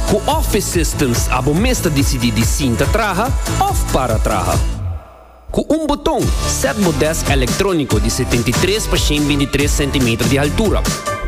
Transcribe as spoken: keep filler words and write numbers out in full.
Com Office Systems, a bomesta decide de cinta traja, off para traja. Com um botão, set o desk eletrônico de setenta e três por cento vinte e três centímetros de altura.